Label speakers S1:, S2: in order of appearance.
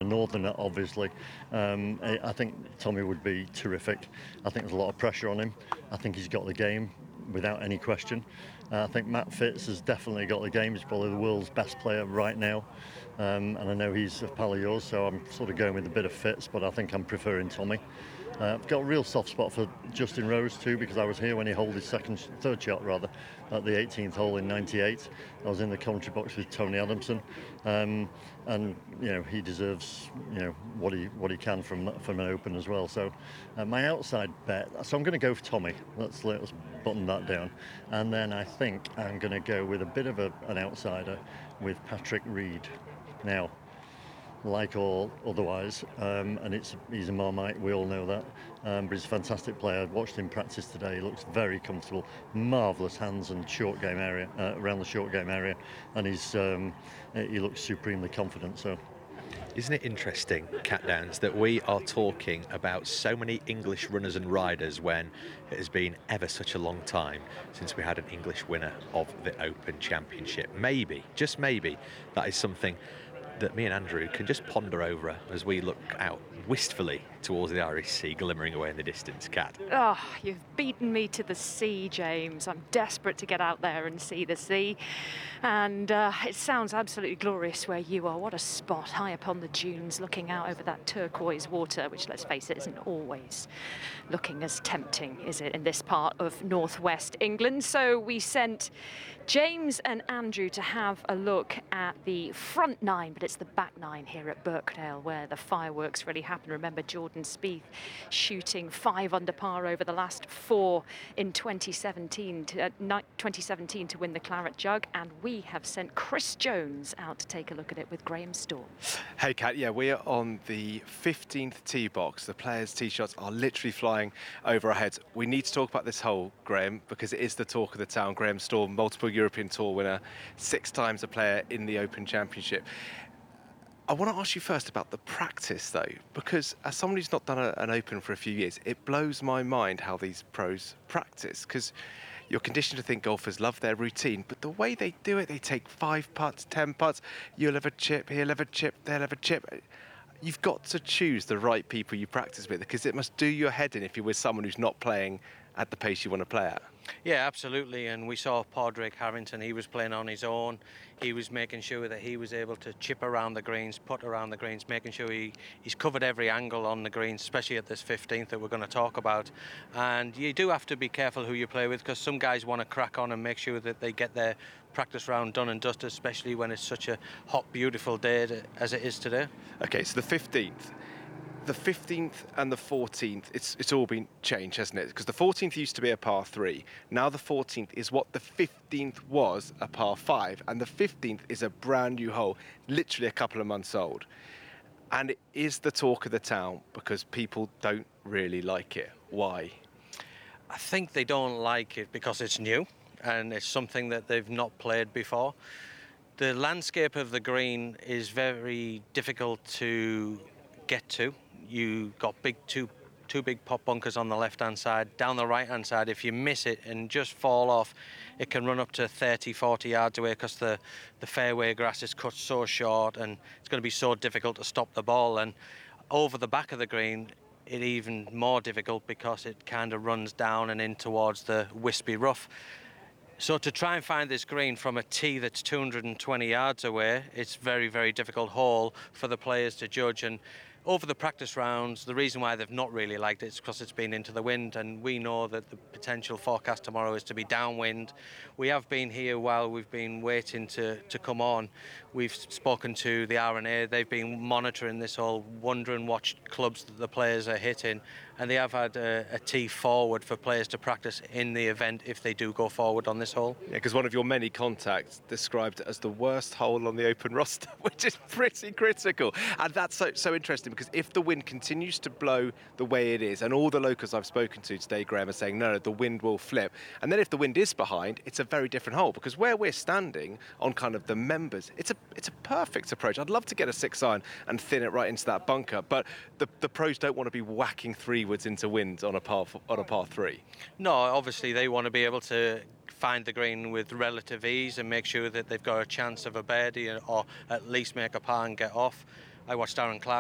S1: northerner, obviously. I think Tommy would be terrific. I think there's a lot of pressure on him. I think he's got the game without any question. I think Matt Fitz has definitely got the game. He's probably the world's best player right now. And I know he's a pal of yours, so I'm sort of going with a bit of Fitz, but I think I'm preferring Tommy. I've got a real soft spot for Justin Rose too, because I was here when he holed his third shot rather, at the 18th hole in '98. I was in the commentary box with Tony Adamson, and he deserves what he can from an Open as well. So my outside bet. So I'm going to go for Tommy. Let's button that down, and then I think I'm going to go with a bit of an outsider with Patrick Reed. Now, like all otherwise, and he's a Marmite, we all know that, but he's a fantastic player. I watched him practice today. He looks very comfortable, marvellous hands and short game area, around the short game area, and he looks supremely confident. So,
S2: isn't it interesting, Cat Downs, that we are talking about so many English runners and riders when it has been ever such a long time since we had an English winner of the Open Championship? Maybe, just maybe, that is something that me and Andrew can just ponder over as we look out wistfully towards the Irish Sea glimmering away in the distance. Cat.
S3: Oh, you've beaten me to the sea, James. I'm desperate to get out there and see the sea. And it sounds absolutely glorious where you are. What a spot, high up on the dunes, looking out over that turquoise water, which, let's face it, isn't always looking as tempting, is it, in this part of northwest England? So we sent James and Andrew to have a look at the front nine, but it's the back nine here at Birkdale where the fireworks really happen. Remember Jordan Spieth shooting 5 under par over the last 4 in 2017 to win the Claret Jug, and we have sent Chris Jones out to take a look at it with Graham Storm.
S4: Hey Kat, yeah, we are on the 15th tee box. The players' tee shots are literally flying over our heads. We need to talk about this hole, Graham, because it is the talk of the town. Graham Storm, multiple European Tour winner, 6 times a player in the Open Championship. I want to ask you first about the practice, though, because as someone who's not done an Open for a few years, it blows my mind how these pros practice, because you're conditioned to think golfers love their routine, but the way they do it, they take 5 putts, 10 putts, you'll have a chip, he'll have a chip, they'll have a chip. You've got to choose the right people you practice with, because it must do your head in if you're with someone who's not playing at the pace you want to play at.
S5: Yeah, absolutely, and we saw Padraig Harrington. He was playing on his own. He was making sure that he was able to chip around the greens, putt around the greens, making sure he's covered every angle on the greens, especially at this 15th that we're going to talk about. And you do have to be careful who you play with, because some guys want to crack on and make sure that they get their practice round done and dusted, especially when it's such a hot, beautiful day as it is today.
S4: Okay, so the 15th. The 15th and the 14th, it's all been changed, hasn't it? Because the 14th used to be a par 3. Now the 14th is what the 15th was, a par 5. And the 15th is a brand new hole, literally a couple of months old. And it is the talk of the town because people don't really like it. Why?
S5: I think they don't like it because it's new and it's something that they've not played before. The landscape of the green is very difficult to get to. You got two big pop bunkers on the left-hand side. Down the right-hand side, if you miss it and just fall off, it can run up to 30, 40 yards away because the fairway grass is cut so short and it's going to be so difficult to stop the ball. And over the back of the green, it's even more difficult because it kind of runs down and in towards the wispy rough. So to try and find this green from a tee that's 220 yards away, it's very, very difficult hole for the players to judge. And over the practice rounds, the reason why they've not really liked it is because it's been into the wind, and we know that the potential forecast tomorrow is to be downwind. We have been here while we've been waiting to come on. We've spoken to the R&A. They've been monitoring this all, wondering what clubs the players are hitting, and they have had a tee forward for players to practice in the event if they do go forward on this hole.
S4: Yeah, because one of your many contacts described it as the worst hole on the Open roster, which is pretty critical. And that's so interesting, because if the wind continues to blow the way it is, and all the locals I've spoken to today, Graham, are saying, no, the wind will flip. And then if the wind is behind, it's a very different hole, because where we're standing on kind of the members, it's a perfect approach. I'd love to get a 6-iron and thin it right into that bunker, but the pros don't want to be whacking 3-woods into wind on a par 3.
S5: No, obviously they want to be able to find the green with relative ease and make sure that they've got a chance of a birdie or at least make a par and get off. I watched Darren Clark